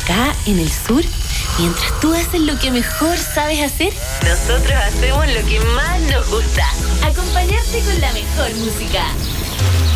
acá en el sur, mientras tú haces lo que mejor sabes hacer, nosotros hacemos lo que más nos gusta: acompañarte con la mejor música.